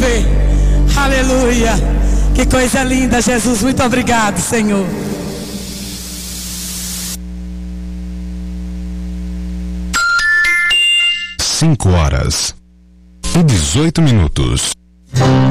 viver. Aleluia. Que coisa linda, Jesus. Muito obrigado, Senhor. Cinco horas e 18 minutos.